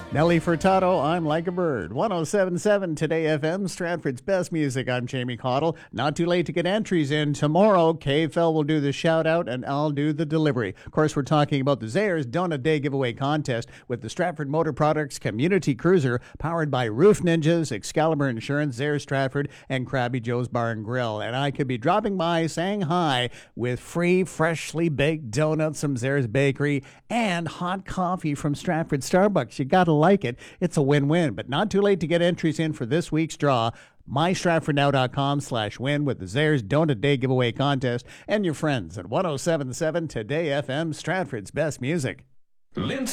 Nelly Furtado, I'm Like a Bird. 1077 Today FM, Stratford's best music. I'm Jamie Cottle. Not too late to get entries in. Tomorrow, KFL will do the shout out and I'll do the delivery. Of course, we're talking about the Zayres Donut Day giveaway contest with the Stratford Motor Products Community Cruiser powered by Roof Ninjas, Excalibur Insurance, Zayres Stratford, and Krabby Joe's Bar and Grill. And I could be dropping by saying hi with free, freshly baked donuts from Zayres Bakery and hot coffee from Stratford Starbucks. You got to like it. It's a win-win, but not too late to get entries in for this week's draw. mystratfordnow.com/win with the Zayres Donut Day giveaway contest and your friends at 1077 Today FM, Stratford's best music.